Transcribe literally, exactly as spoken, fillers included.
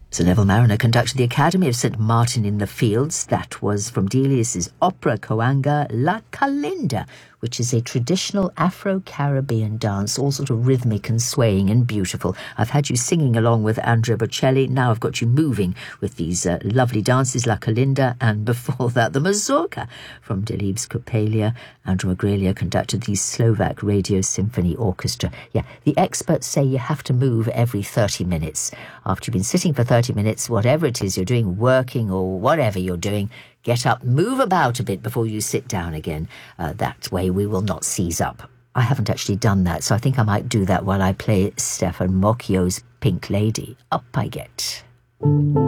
Sir Neville Marriner conducted the Academy of Saint Martin in the Fields. That was from Delius's opera Coanga La Calinda, which is a traditional Afro-Caribbean dance, all sort of rhythmic and swaying and beautiful. I've had you singing along with Andrea Bocelli. Now I've got you moving with these uh, lovely dances, La Calinda, and before that, the Mazurka from Delibes Coppelia. Andrew Agrelia conducted the Slovak Radio Symphony Orchestra. Yeah, the experts say you have to move every thirty minutes. After you've been sitting for thirty minutes, whatever it is you're doing, working or whatever you're doing, get up, move about a bit before you sit down again. Uh, that way we will not seize up. I haven't actually done that, so I think I might do that while I play Stefan Mocchio's Pink Lady. Up I get.